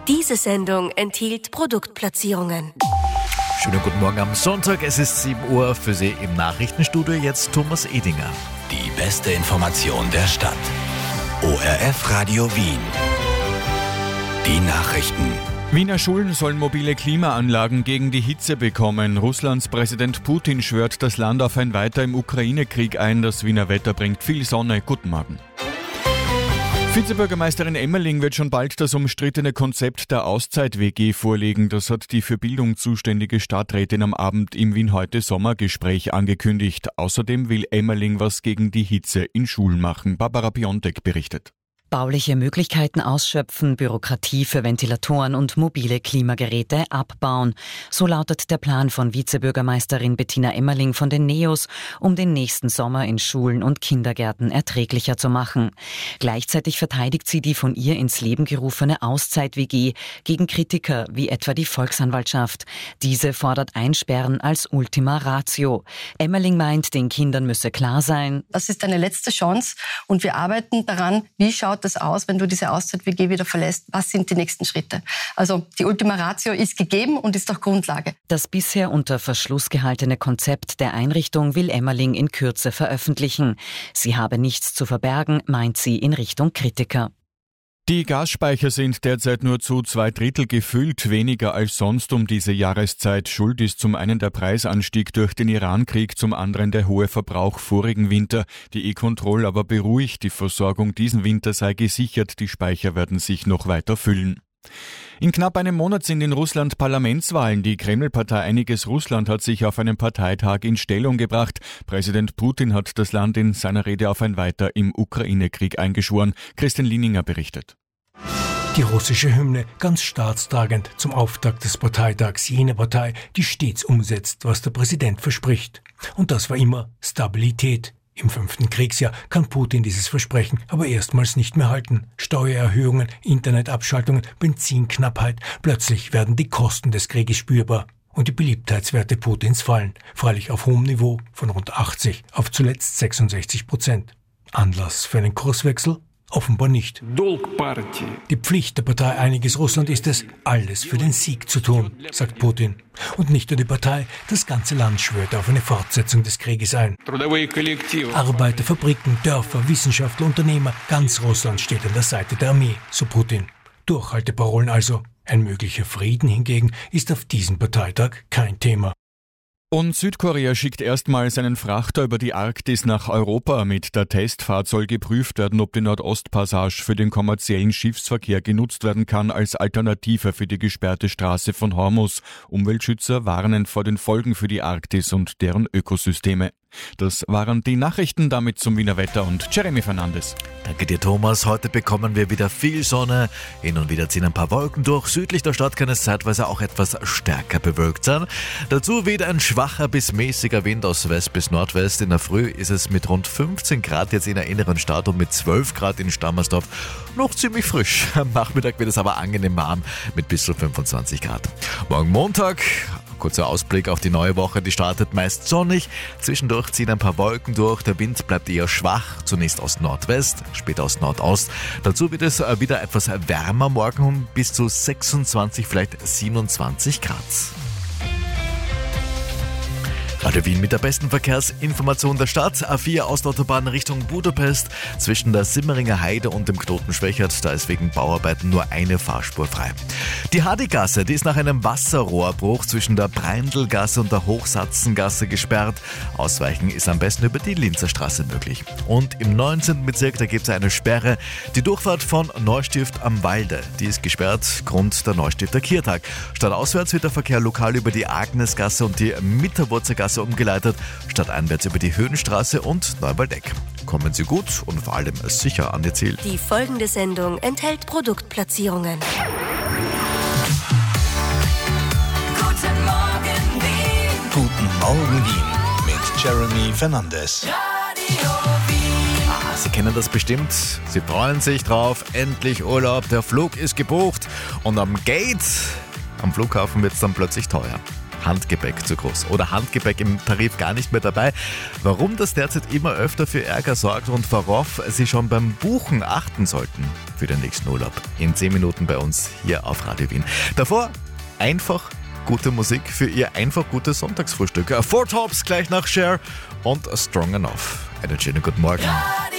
Diese Sendung enthielt Produktplatzierungen. Schönen guten Morgen am Sonntag, es ist 7 Uhr, für Sie im Nachrichtenstudio jetzt Thomas Edinger. Die beste Information der Stadt. ORF Radio Wien. Die Nachrichten. Wiener Schulen sollen mobile Klimaanlagen gegen die Hitze bekommen. Russlands Präsident Putin schwört das Land auf ein Weiter im Ukraine-Krieg ein. Das Wiener Wetter bringt viel Sonne. Guten Morgen. Vizebürgermeisterin Emmerling wird schon bald das umstrittene Konzept der Auszeit-WG vorlegen. Das hat die für Bildung zuständige Stadträtin am Abend im Wien-Heute-Sommergespräch angekündigt. Außerdem will Emmerling was gegen die Hitze in Schulen machen. Barbara Piontek berichtet. Bauliche Möglichkeiten ausschöpfen, Bürokratie für Ventilatoren und mobile Klimageräte abbauen. So lautet der Plan von Vizebürgermeisterin Bettina Emmerling von den NEOS, um den nächsten Sommer in Schulen und Kindergärten erträglicher zu machen. Gleichzeitig verteidigt sie die von ihr ins Leben gerufene Auszeit-WG gegen Kritiker wie etwa die Volksanwaltschaft. Diese fordert Einsperren als Ultima Ratio. Emmerling meint, den Kindern müsse klar sein: Das ist eine letzte Chance und wir arbeiten daran, wie schaut das aus, wenn du diese Auszeit-WG wieder verlässt? Was sind die nächsten Schritte? Also die Ultima Ratio ist gegeben und ist auch Grundlage. Das bisher unter Verschluss gehaltene Konzept der Einrichtung will Emmerling in Kürze veröffentlichen. Sie habe nichts zu verbergen, meint sie in Richtung Kritiker. Die Gasspeicher sind derzeit nur zu 2/3 gefüllt, weniger als sonst um diese Jahreszeit. Schuld ist zum einen der Preisanstieg durch den Iran-Krieg, zum anderen der hohe Verbrauch vorigen Winter. Die E-Control aber beruhigt, die Versorgung diesen Winter sei gesichert, die Speicher werden sich noch weiter füllen. In knapp einem Monat sind in Russland Parlamentswahlen. Die Kreml-Partei Einiges Russland hat sich auf einem Parteitag in Stellung gebracht. Präsident Putin hat das Land in seiner Rede auf ein Weiter im Ukraine-Krieg eingeschworen. Christian Lininger berichtet. Die russische Hymne ganz staatstragend zum Auftakt des Parteitags jener Partei, die stets umsetzt, was der Präsident verspricht. Und das war immer Stabilität. Im 5. Kriegsjahr kann Putin dieses Versprechen aber erstmals nicht mehr halten. Steuererhöhungen, Internetabschaltungen, Benzinknappheit. Plötzlich werden die Kosten des Krieges spürbar. Und die Beliebtheitswerte Putins fallen. Freilich auf hohem Niveau von rund 80 auf zuletzt 66%. Anlass für einen Kurswechsel? Offenbar nicht. Die Pflicht der Partei Einiges Russland ist es, alles für den Sieg zu tun, sagt Putin. Und nicht nur die Partei, das ganze Land schwört auf eine Fortsetzung des Krieges ein. Arbeiter, Fabriken, Dörfer, Wissenschaftler, Unternehmer, ganz Russland steht an der Seite der Armee, so Putin. Durchhalteparolen also. Ein möglicher Frieden hingegen ist auf diesem Parteitag kein Thema. Und Südkorea schickt erstmals einen Frachter über die Arktis nach Europa. Mit der Testfahrt soll geprüft werden, ob die Nordostpassage für den kommerziellen Schiffsverkehr genutzt werden kann als Alternative für die gesperrte Straße von Hormuz. Umweltschützer warnen vor den Folgen für die Arktis und deren Ökosysteme. Das waren die Nachrichten, damit zum Wiener Wetter und Jeremy Fernandes. Danke dir, Thomas. Heute bekommen wir wieder viel Sonne. Hin und wieder ziehen ein paar Wolken durch. Südlich der Stadt kann es zeitweise auch etwas stärker bewölkt sein. Dazu weht ein schwacher bis mäßiger Wind aus West bis Nordwest. In der Früh ist es mit rund 15 Grad jetzt in der inneren Stadt und mit 12 Grad in Stammersdorf noch ziemlich frisch. Am Nachmittag wird es aber angenehm warm mit bis zu 25 Grad. Morgen Montag. Kurzer Ausblick auf die neue Woche, die startet meist sonnig. Zwischendurch ziehen ein paar Wolken durch, der Wind bleibt eher schwach, zunächst aus Nordwest, später aus Nordost. Dazu wird es wieder etwas wärmer morgen, bis zu 26, vielleicht 27 Grad. Radio Wien mit der besten Verkehrsinformation der Stadt. A4 Auslautobahn Richtung Budapest. Zwischen der Simmeringer Heide und dem Knoten Schwächert, da ist wegen Bauarbeiten nur eine Fahrspur frei. Die Hadigasse, die ist nach einem Wasserrohrbruch zwischen der Breindelgasse und der Hochsatzengasse gesperrt. Ausweichen ist am besten über die Linzer Straße möglich. Und im 19. Bezirk, da gibt es eine Sperre. Die Durchfahrt von Neustift am Walde, die ist gesperrt, Grund der Neustifter Kirtag. Stadtauswärts wird der Verkehr lokal über die Agnesgasse und die Mitterwurzergasse umgeleitet, stadteinwärts über die Höhenstraße und Neuwaldeck. Kommen Sie gut und vor allem sicher an Ihr Ziel. Die folgende Sendung enthält Produktplatzierungen. Guten Morgen Wien. Guten Morgen Wien mit Jeremy Fernandes. Sie kennen das bestimmt. Sie freuen sich drauf. Endlich Urlaub. Der Flug ist gebucht. Und am Gate, am Flughafen, wird es dann plötzlich teuer. Handgepäck zu groß oder Handgepäck im Tarif gar nicht mehr dabei. Warum das derzeit immer öfter für Ärger sorgt und worauf Sie schon beim Buchen achten sollten für den nächsten Urlaub. In 10 Minuten bei uns hier auf Radio Wien. Davor einfach gute Musik für Ihr einfach gutes Sonntagsfrühstück. Four Tops gleich nach Cher und Strong Enough. Einen schönen guten Morgen.